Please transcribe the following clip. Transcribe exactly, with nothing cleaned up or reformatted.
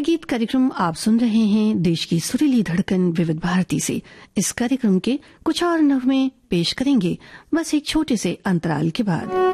गीत कार्यक्रम आप सुन रहे हैं देश की सुरीली धड़कन विविध भारती से। इस कार्यक्रम के कुछ और नगमे पेश करेंगे बस एक छोटे से अंतराल के बाद।